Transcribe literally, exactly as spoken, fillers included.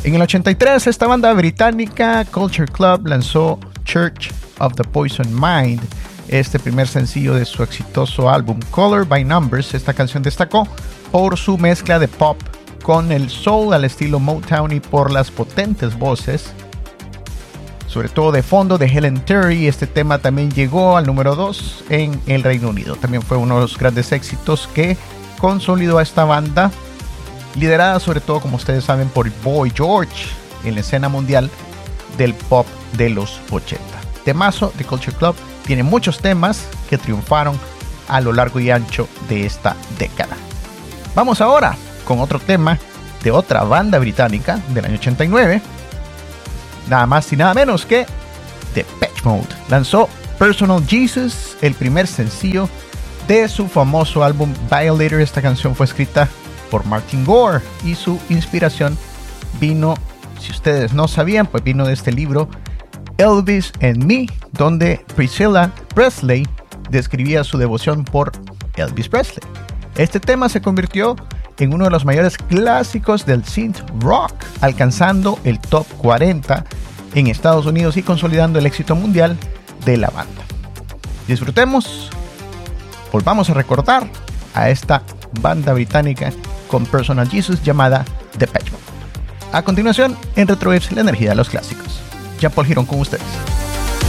En el ochenta y tres, esta banda británica Culture Club lanzó Church of the Poison Mind, este primer sencillo de su exitoso álbum Color by Numbers. Esta canción destacó por su mezcla de pop con el soul al estilo Motown y por las potentes voces, sobre todo de fondo, de Helen Terry. Este tema también llegó al número dos en el Reino Unido. También fue uno de los grandes éxitos que consolidó a esta banda, liderada sobre todo, como ustedes saben, por Boy George en la escena mundial del pop de los ochenta. Temazo de Culture Club. Tiene muchos temas que triunfaron a lo largo y ancho de esta década. Vamos ahora con otro tema de otra banda británica del año ochenta y nueve. Nada más y nada menos que Depeche Mode. Lanzó Personal Jesus, el primer sencillo de su famoso álbum Violator. Esta canción fue escrita por Martin Gore y su inspiración vino, si ustedes no sabían, pues vino de este libro Elvis and Me, donde Priscilla Presley describía su devoción por Elvis Presley. Este tema se convirtió en uno de los mayores clásicos del synth rock, alcanzando el top cuarenta en Estados Unidos y consolidando el éxito mundial de la banda. Disfrutemos, volvamos a recordar a esta banda británica con Personal Jesus llamada Depeche Mode. A continuación, en Retrowaves, la energía de los clásicos. Jean Paul Girón con ustedes.